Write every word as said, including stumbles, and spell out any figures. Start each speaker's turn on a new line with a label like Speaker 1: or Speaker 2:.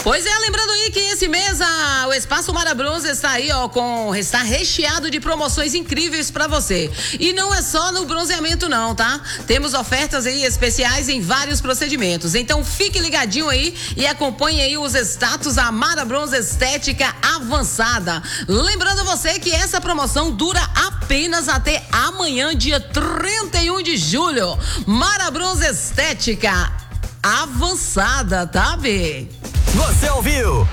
Speaker 1: Pois é, lembrando aí que esse mês a, o Espaço Mara Bronze está aí, ó, com, está recheado de promoções incríveis pra você. E não é só no bronzeamento não, tá? Temos ofertas aí especiais em vários procedimentos. Então fique ligadinho aí e acompanhe aí os status da Mara Bronze Estética Avançada. Lembrando você que essa promoção dura apenas até amanhã, dia trinta e um de julho. Mara Bronze Estética Avançada, tá, B?
Speaker 2: Você ouviu